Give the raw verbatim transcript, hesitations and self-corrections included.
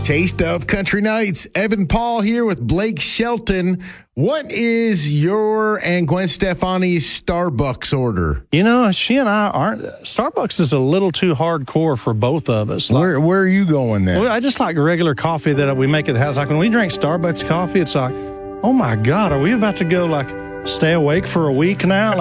Taste of Country Nights. Evan Paul here with Blake Shelton. What is your and Gwen Stefani's Starbucks order? You know, she and I aren't. Starbucks is a little too hardcore for both of us. Like, Where where are you going then? well, I just like regular coffee that we make at the house. Like when we drink Starbucks coffee, it's like, oh my God, are we about to go like stay awake for a week now?